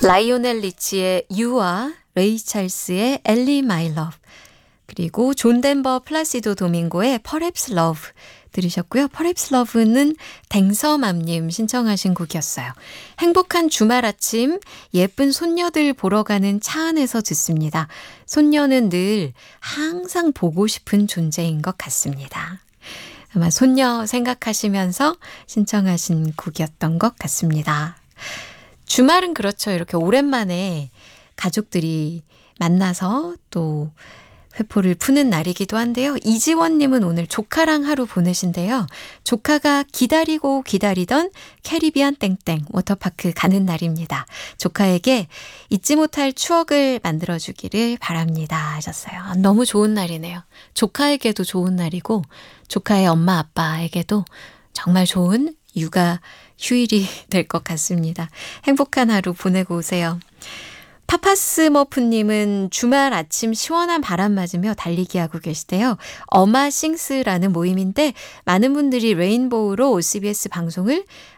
라이오넬 리치의 유와 레이 찰스의 엘리 마이 러브, 그리고 존 덴버 플라시도 도밍고의 Perhaps Love 들으셨고요. Perhaps Love는 댕서맘님 신청하신 곡이었어요. 행복한 주말 아침 예쁜 손녀들 보러 가는 차 안에서 듣습니다. 손녀는 늘 항상 보고 싶은 존재인 것 같습니다. 아마 손녀 생각하시면서 신청하신 곡이었던 것 같습니다. 주말은 그렇죠. 이렇게 오랜만에 가족들이 만나서 또 회포를 푸는 날이기도 한데요. 이지원님은 오늘 조카랑 하루 보내신데요. 조카가 기다리고 기다리던 캐리비안 땡땡 워터파크 가는 날입니다. 조카에게 잊지 못할 추억을 만들어주기를 바랍니다 하셨어요. 너무 좋은 날이네요. 조카에게도 좋은 날이고 조카의 엄마 아빠에게도 정말 좋은 육아 휴일이 될 것 같습니다. 행복한 하루 보내고 오세요. 파파스머프님은 주말 아침 시원한 바람 맞으며 달리기 하고 계시대요. 어마싱스라는 모임인데 많은 분들이 레인보우로 CBS 방송을